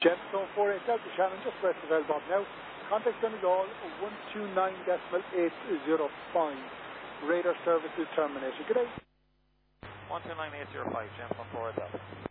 Gemstone 48 Delta Shannon, just west of Elbob now. Contact Donegal 129.805. Radar services terminated. Good day. 129.805, Gemstone 48 Delta.